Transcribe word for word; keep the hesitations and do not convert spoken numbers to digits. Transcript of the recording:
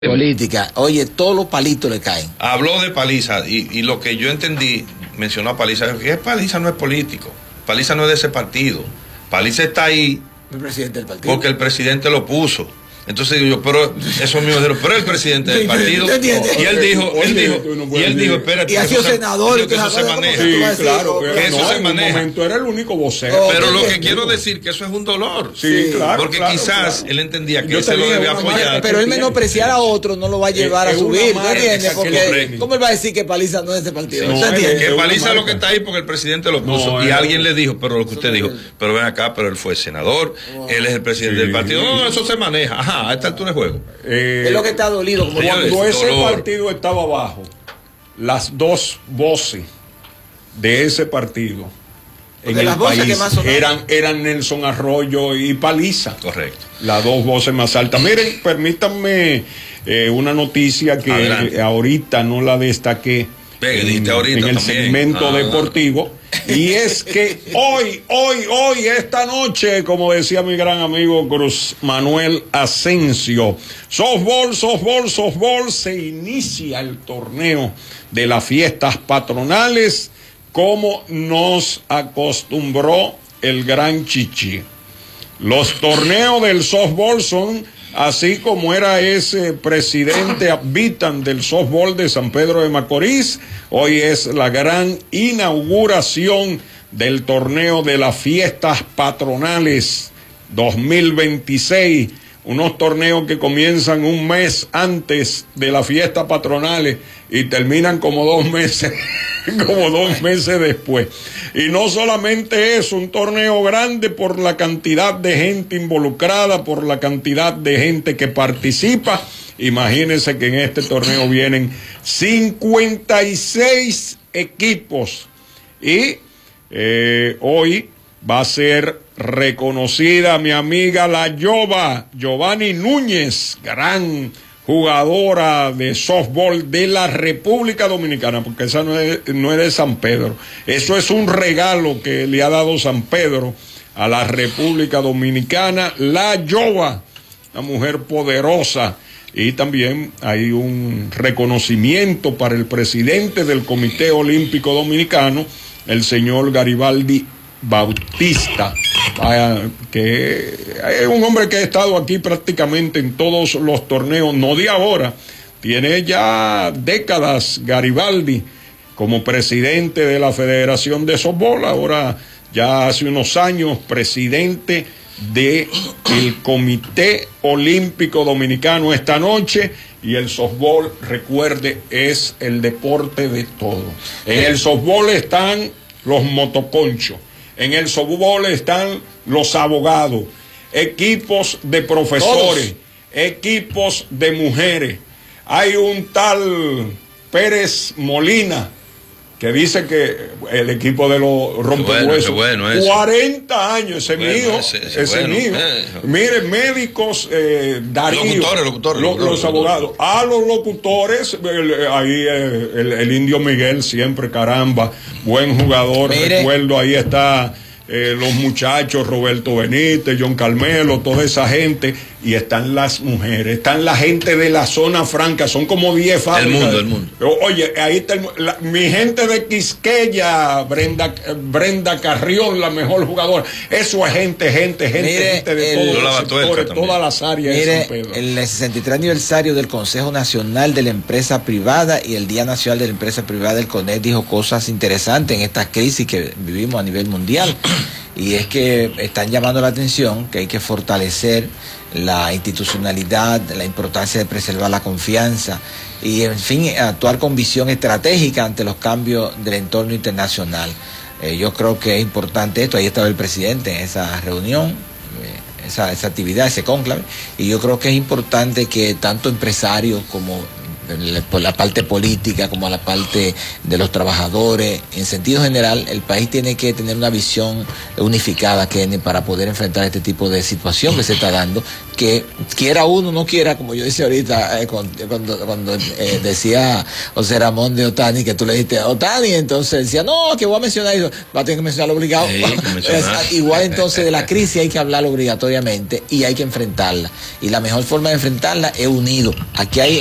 Política, oye, todos los palitos le caen. Habló de Paliza y, y lo que yo entendí, mencionó a Paliza, que Paliza no es político, Paliza no es de ese partido, Paliza está ahí el presidente del partido, porque el presidente lo puso. Entonces digo yo, pero eso mismo dijeron, pero el presidente del partido, y él dijo, él dijo, y él dijo, espérate, y ha sido senador, que eso se maneja, sí, claro, que eso se maneja. En un momento era el único vocero. Pero lo que quiero decir que eso es un dolor, sí, claro, porque claro, quizás claro. él entendía que se lo debía apoyar. Pero él menospreciar a otro no lo va a llevar a subir, ¿no entiendes? Porque ¿cómo él va a decir que Paliza no es de ese partido? No, que Paliza lo que está ahí porque el presidente lo puso y alguien le dijo, pero lo que usted dijo, pero ven acá, pero él fue senador, él es el presidente del partido, no, eso se maneja, ajá, a esta altura de juego. Eh, es lo que está dolido. Como cuando ese dolor. partido estaba abajo, las dos voces de ese partido en el país eran, eran Nelson Arroyo y Paliza. Correcto. Las dos voces más altas. Miren, permítanme eh, una noticia que Adelante. ahorita no la destaqué en, ahorita en el también. segmento ah. deportivo. Y es que hoy, hoy, hoy, esta noche, como decía mi gran amigo Cruz Manuel Asensio, softball, softball, softball, se inicia el torneo de las fiestas patronales como nos acostumbró el gran Chichi. Los torneos del softball son así como era ese presidente Advitan del softball de San Pedro de Macorís. Hoy es la gran inauguración del torneo de las fiestas patronales dos mil veintiséis. Unos torneos que comienzan un mes antes de las fiestas patronales y terminan como dos meses, como dos meses después. Y no solamente eso, un torneo grande por la cantidad de gente involucrada, por la cantidad de gente que participa. Imagínense que en este torneo vienen cincuenta y seis equipos y eh, hoy va a ser reconocida mi amiga la Yoba, Giovanni Núñez, gran jugadora de softball de la República Dominicana, porque esa no es, no es de San Pedro. Eso es un regalo que le ha dado San Pedro a la República Dominicana. La Yoba, una mujer poderosa. Y también hay un reconocimiento para el presidente del Comité Olímpico Dominicano, el señor Garibaldi Bautista, que es un hombre que ha estado aquí prácticamente en todos los torneos, no de ahora, tiene ya décadas Garibaldi como presidente de la Federación de Softball, ahora ya hace unos años presidente del Comité Olímpico Dominicano esta noche. Y el softball, recuerde, es el deporte de todo. En el softball están los motoconchos, en el softball están los abogados, equipos de profesores, todos. Equipos de mujeres. Hay un tal Pérez Molina que dice que el equipo de los rompehuesos, bueno, bueno cuarenta años, ese bueno, mío, ese, ese, ese bueno, mío. Eh. Mire, médicos, eh, Darío, locutores, locutores, lo, locutores, los abogados, a los locutores, el, ahí el, el, el Indio Miguel siempre, caramba, buen jugador, Mire. recuerdo, ahí está eh, los muchachos, Roberto Benítez, John Carmelo, toda esa gente, y están las mujeres, están la gente de la zona franca, son como diez fábricas. El mundo, el mundo. Oye, ahí está el, la, mi gente de Quisqueya, Brenda, Brenda Carrión, la mejor jugadora. Eso es gente, gente, gente, Mire, gente de el, todos los sectores, todas las áreas. Mire, de San Pedro. El sesenta y tres aniversario del Consejo Nacional de la Empresa Privada y el Día Nacional de la Empresa Privada del CONED dijo cosas interesantes en esta crisis que vivimos a nivel mundial. Y es que están llamando la atención que hay que fortalecer la institucionalidad, la importancia de preservar la confianza y, en fin, actuar con visión estratégica ante los cambios del entorno internacional. Eh, yo creo que es importante esto. Ahí estaba el presidente en esa reunión, eh, esa, esa actividad, ese cónclave, y yo creo que es importante que tanto empresarios como por la parte política como a la parte de los trabajadores. En sentido general, el país tiene que tener una visión unificada, Kenny, para poder enfrentar este tipo de situación que se está dando, que quiera uno, no quiera, como yo decía ahorita, eh, cuando, cuando, cuando eh, decía José Ramón de Otani, que tú le dijiste Otani, entonces decía, no, que voy a mencionar eso, va a tener que mencionarlo obligado. Sí, es, igual entonces de la crisis hay que hablar obligatoriamente y hay que enfrentarla. Y la mejor forma de enfrentarla es unido. Aquí hay